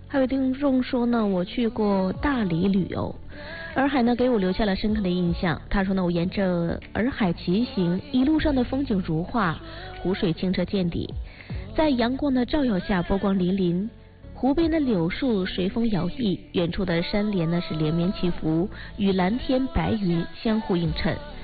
还有听众说呢，我去过大理旅游，洱海呢给我留下了深刻的印象。他说呢，我沿着洱海骑行，一路上的风景如画，湖水清澈见底，在阳光的照耀下波光粼粼，湖边的柳树随风摇曳，远处的山连呢是连绵起伏，与蓝天白云相互映衬。